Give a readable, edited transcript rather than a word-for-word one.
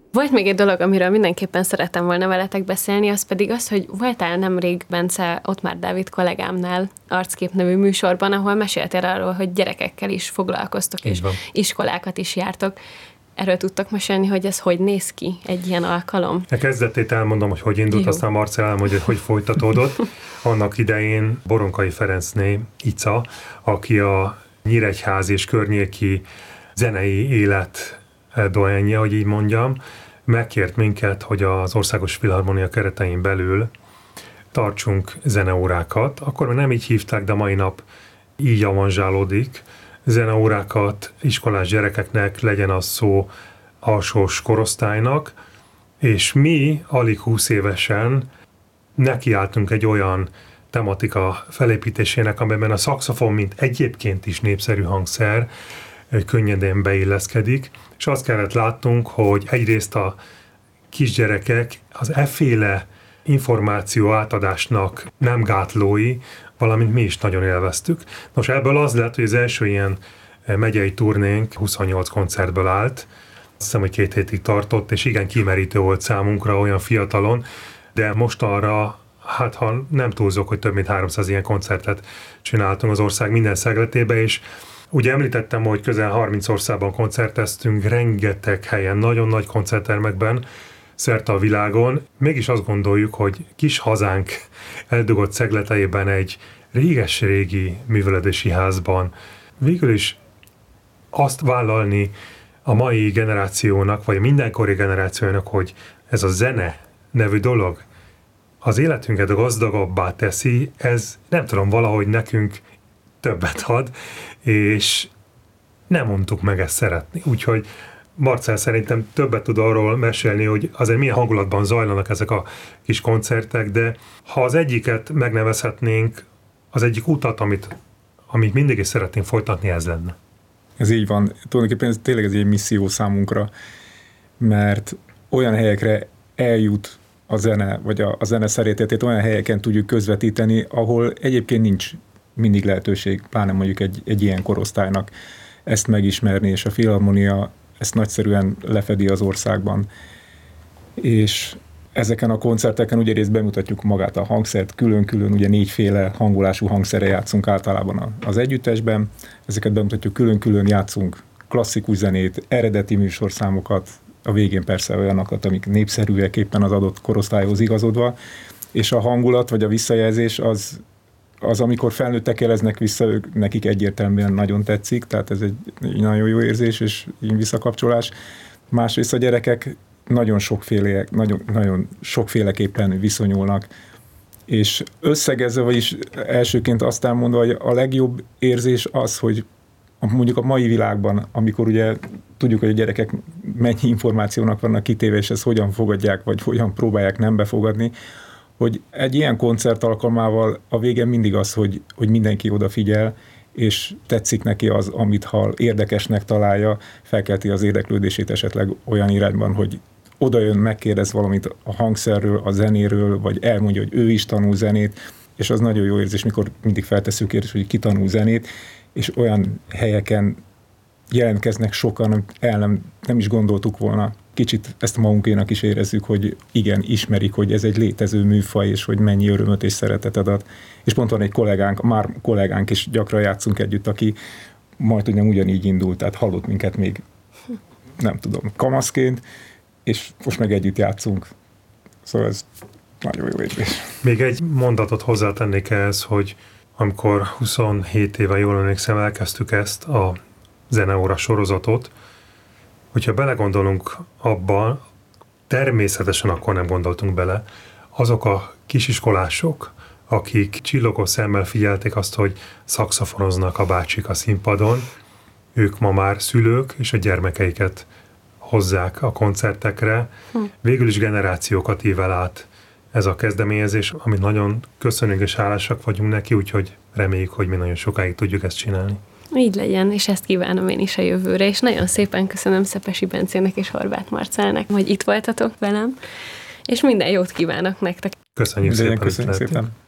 Volt még egy dolog, amiről mindenképpen szerettem volna veletek beszélni, az pedig az, hogy voltál nemrég, Bence, Ottmár Dávid kollégámnál Arckép nevű műsorban, ahol meséltél arról, hogy gyerekekkel is foglalkoztok, és iskolákat is jártok. Erről tudtok mesélni, hogy ez hogy néz ki egy ilyen alkalom? A kezdetét elmondom, hogy indult, jó. Aztán Marcell elmondja, hogy folytatódott. Annak idején Boronkai Ferencné, Ica, aki a Nyíregyház és környéki zenei élet doyenje, hogy így mondjam, megkért minket, hogy az Országos Filharmonia keretein belül tartsunk zeneórákat. Akkor már nem így hívták, de mai nap így avanzsálódik. Zeneórákat iskolás gyerekeknek, legyen az szó alsós korosztálynak, és mi alig 20 évesen nekiálltunk egy olyan tematika felépítésének, amiben a szaxofon, mint egyébként is népszerű hangszer, könnyedén beilleszkedik, és azt kellett látnunk, hogy egyrészt a kisgyerekek az efféle információ átadásnak nem gátlói, valamint mi is nagyon élveztük. Nos, ebből az lett, hogy az első ilyen megyei turnénk 28 koncertből állt, azt hiszem, hogy 2 hétig tartott, és igen kimerítő volt számunkra olyan fiatalon, de mostanra, hát ha nem túlzok, hogy több mint 300 ilyen koncertet csináltunk az ország minden szegletébe, és ugye említettem, hogy közel 30 országban koncerteztünk, rengeteg helyen, nagyon nagy koncerttermekben, szerte a világon. Mégis azt gondoljuk, hogy kis hazánk eldugott szegleteiben egy réges-régi művelődési házban végül is azt vállalni a mai generációnak, vagy a mindenkori generációnak, hogy ez a zene nevű dolog az életünket gazdagabbá teszi, ez nem tudom, valahogy nekünk többet ad, és nem mondtuk meg ezt szeretni. Úgyhogy Marcell szerintem többet tud arról mesélni, hogy azért milyen hangulatban zajlanak ezek a kis koncertek, de ha az egyiket megnevezhetnénk, az egyik utat, amit mindig is szeretnénk folytatni, ez lenne. Ez így van. Tulajdonképpen ez tényleg egy misszió számunkra, mert olyan helyekre eljut a zene, vagy a zene szeretetét olyan helyeken tudjuk közvetíteni, ahol egyébként nincs mindig lehetőség, pláne mondjuk egy ilyen korosztálynak ezt megismerni, és a Filharmonia ezt nagyszerűen lefedi az országban. És ezeken a koncerteken ugye részt bemutatjuk magát a hangszert, külön-külön, ugye 4 hangolású hangszere játszunk általában az együttesben, ezeket bemutatjuk külön-külön, játszunk klasszikus zenét, eredeti műsorszámokat, a végén persze olyanokat, amik népszerűek éppen az adott korosztályhoz igazodva, és a hangulat vagy a visszajelzés az amikor felnőttek jeleznek vissza, nekik egyértelműen nagyon tetszik, tehát ez egy nagyon jó érzés és visszakapcsolás. Másrészt a gyerekek nagyon sokféleképpen viszonyulnak, és összegezve, vagyis elsőként azt elmondva, hogy a legjobb érzés az, hogy mondjuk a mai világban, amikor ugye tudjuk, hogy a gyerekek mennyi információnak vannak kitéve, és ezt hogyan fogadják, vagy hogyan próbálják nem befogadni, hogy egy ilyen koncert alkalmával a vége mindig az, hogy mindenki odafigyel, és tetszik neki az, amit hall, érdekesnek találja, felkelti az érdeklődését esetleg olyan irányban, hogy oda jön, megkérdez valamit a hangszerről, a zenéről, vagy elmondja, hogy ő is tanul zenét, és az nagyon jó érzés, mikor mindig feltesszük kérdést, hogy ki tanul zenét, és olyan helyeken jelentkeznek sokan, nem is gondoltuk volna. Kicsit ezt magunkénak is érezzük, hogy igen, ismerik, hogy ez egy létező műfaj, és hogy mennyi örömöt és szeretetet ad. És pont van egy kollégánk, és gyakran játszunk együtt, aki majd ugyanígy indult, tehát hallott minket még, nem tudom, kamaszként, és most meg együtt játszunk. Szóval ez nagyon jó érzés. Még egy mondatot hozzátennék ehhez, hogy amikor 27 éve, jól emlékszem, elkezdtük ezt a zeneóra sorozatot, hogyha belegondolunk abban, természetesen akkor nem gondoltunk bele, azok a kisiskolások, akik csillogó szemmel figyelték azt, hogy szaxofonoznak a bácsik a színpadon, ők ma már szülők, és a gyermekeiket hozzák a koncertekre. Végül is generációkat ível át ez a kezdeményezés, amit nagyon köszönünk és hálásak vagyunk neki, úgyhogy reméljük, hogy mi nagyon sokáig tudjuk ezt csinálni. Így legyen, és ezt kívánom én is a jövőre, és nagyon szépen köszönöm Szepesi Bencének és Horváth Marcellnek, hogy itt voltatok velem, és minden jót kívánok nektek. Köszönjük szépen. Köszönjük szépen.